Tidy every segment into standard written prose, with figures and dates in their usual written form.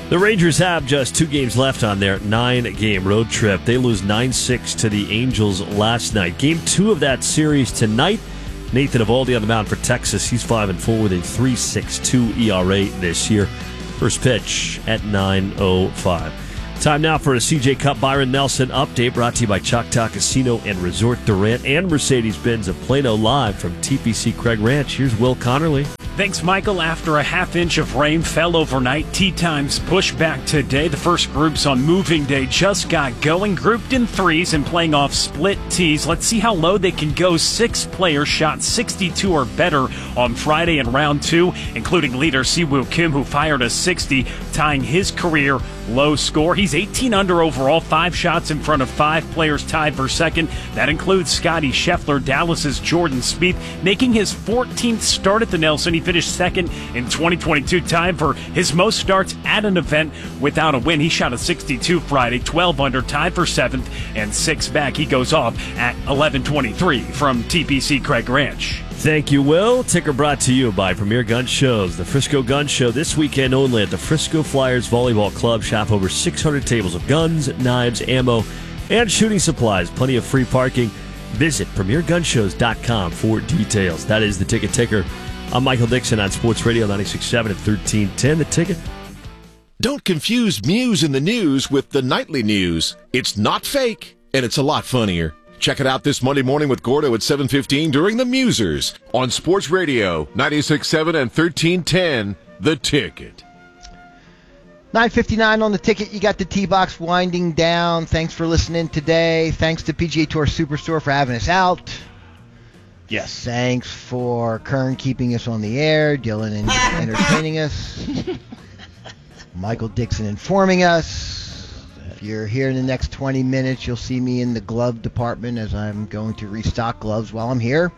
The Rangers have just 2 games left on their 9-game road trip. They lose 9-6 to the Angels last night. Game 2 of that series tonight. Nathan Eovaldi on the mound for Texas. He's 5-4 with a 3.62 ERA this year. First pitch at 9:05. Time now for a CJ Cup Byron Nelson update brought to you by Choctaw Casino and Resort Durant and Mercedes-Benz of Plano live from TPC Craig Ranch. Here's Will Connerly. Thanks, Michael. After a half-inch of rain fell overnight, tee times pushed back today. The first groups on moving day just got going, grouped in threes and playing off split tees. Let's see how low they can go. 6 players shot 62 or better on Friday in round 2, including leader Siwoo Kim, who fired a 60, tying his career low score. He's 18 under overall, 5 shots in front of 5 players tied for second. That includes Scotty Scheffler, Dallas's Jordan Spieth, making his 14th start at the Nelson. He finished second in 2022, tied for his most starts at an event without a win. He shot a 62 Friday, 12 under, tied for 7th, and 6 back. He goes off at 11:23 from TPC Craig Ranch. Thank you, Will. Ticker brought to you by Premier Gun Shows. The Frisco Gun Show this weekend only at the Frisco Flyers Volleyball Club. Shop over 600 tables of guns, knives, ammo, and shooting supplies. Plenty of free parking. Visit PremierGunshows.com for details. That is the Ticket Ticker. I'm Michael Dixon on Sports Radio 96.7 at 1310. The Ticket. Don't confuse Muse in the news with the nightly news. It's not fake, and it's a lot funnier. Check it out this Monday morning with Gordo at 7:15 during the Musers on Sports Radio 96.7 and 1310. The Ticket. 9:59 on the Ticket. You got the T-Box winding down. Thanks for listening today. Thanks to PGA Tour Superstore for having us out. Yes. Thanks for Kern keeping us on the air, Dylan and entertaining us, Michael Dixon informing us. If you're here in the next 20 minutes, you'll see me in the glove department as I'm going to restock gloves while I'm here.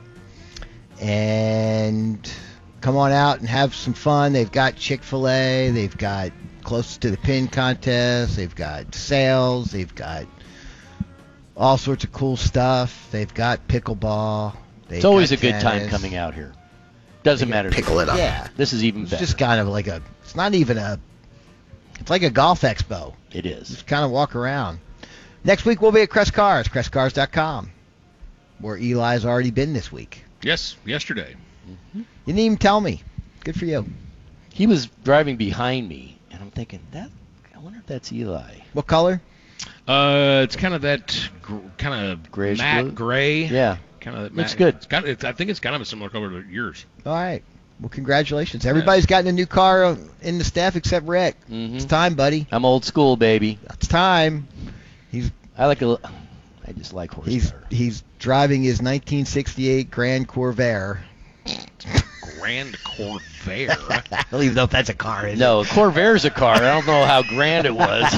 And come on out and have some fun. They've got Chick-fil-A. They've got Close to the Pin contest. They've got sales. They've got all sorts of cool stuff. They've got pickleball. It's always a good time coming out here. Doesn't matter. Pickle it up. Yeah. This is even better. It's just kind of like it's not even it's like a golf expo. It is. Just kind of walk around. Next week we'll be at Crest Cars, crestcars.com, where Eli's already been this week. Yes, yesterday. Mm-hmm. You didn't even tell me. Good for you. He was driving behind me, and I'm thinking, I wonder if that's Eli. What color? It's kind of that kind of grayish matte blue? Gray. Yeah. Kind of looks good. I think it's kind of a similar color to yours. All right. Well, congratulations. Everybody's gotten a new car in the staff except Rick. Mm-hmm. It's time, buddy. I'm old school, baby. It's time. I just like horsepower. He's driving his 1968 Grand Corvair. Grand Corvair. I don't even know if that's a car, is No, a Corvair's a car. I don't know how grand it was.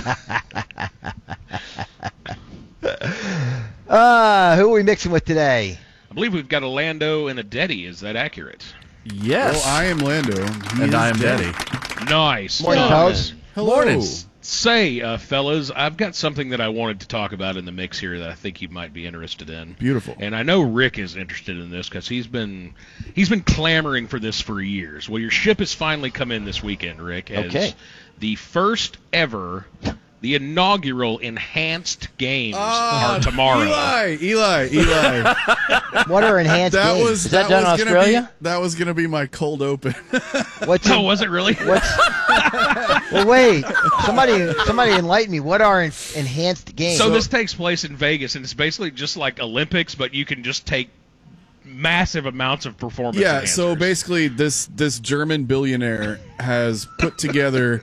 Who are we mixing with today? I believe we've got a Lando and a Deddy. Is that accurate? Yes. Well, I am Lando. And I am Deddy. Nice. Morning, fellas. Hello. Morning. Say, fellas, I've got something that I wanted to talk about in the mix here that I think you might be interested in. Beautiful. And I know Rick is interested in this because he's been clamoring for this for years. Well, your ship has finally come in this weekend, Rick. As the first ever, the inaugural enhanced games are tomorrow. Eli. What are enhanced games? Is that done in Australia? That was going to be my cold open. Was it really? Well, wait. Somebody enlighten me. What are enhanced games? So this takes place in Vegas, and it's basically just like Olympics, but you can just take massive amounts of performance enhancers. So basically this German billionaire has put together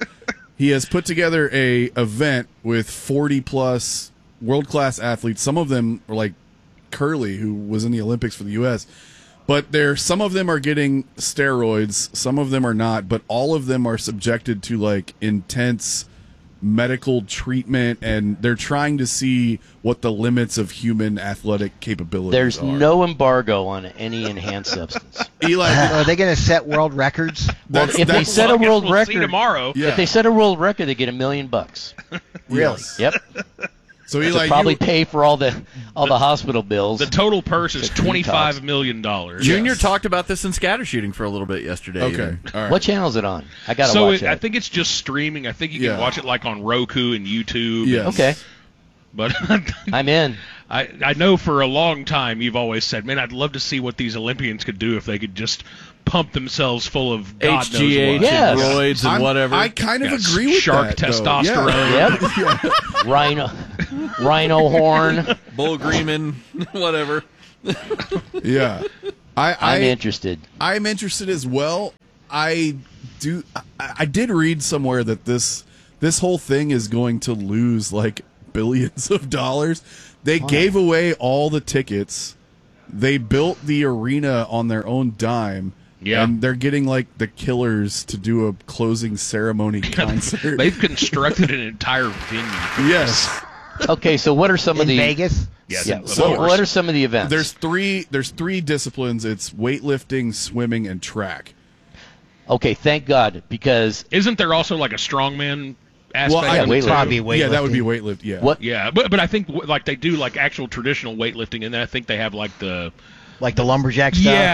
a event with 40-plus world-class athletes. Some of them are like Curly, who was in the Olympics for the U.S., but some of them are getting steroids, some of them are not, but all of them are subjected to like intense medical treatment, and they're trying to see what the limits of human athletic capabilities There's are. no embargo on any enhanced substance. Eli, are they going to set world records? Well, if they set a world record tomorrow, if they set a world record, they get $1 million. Really? Yep. So to Eli, probably pay for all the hospital bills. The total purse is The detox. $25 million. Junior talked about this in scatter shooting for a little bit yesterday. Okay, even. all right. What channel is it on? I gotta So watch I it. think it's just streaming. I think you Yeah. can watch it like on Roku and YouTube. Yes. Okay, But I'm in. I know for a long time you've always said, man, I'd love to see what these Olympians could do if they could just pump themselves full of God knows HGH what. Yes. and roids and I'm- whatever. I kind of Yeah, agree with shark that. though. testosterone. Yep. Rhino horn. Bull Greenman, whatever. Yeah. I'm interested. I'm interested as well. I did read somewhere that this whole thing is going to lose like billions of dollars. They gave away all the tickets. They built the arena on their own dime. Yeah. And they're getting like the Killers to do a closing ceremony concert. They've constructed an entire venue. for Yes. Okay, so what are some In of the Vegas? Yes, Yeah, of so course. what are some of the events? There's three disciplines. It's weightlifting, swimming, and track. Okay, thank God, because Isn't there also like a strongman aspect? I- of it, too? Probably Yeah, that would be weightlifting. weightlifting. Yeah. what Yeah, but I think like they do like actual traditional weightlifting, and then I think they have like the Like the lumberjack stuff? yeah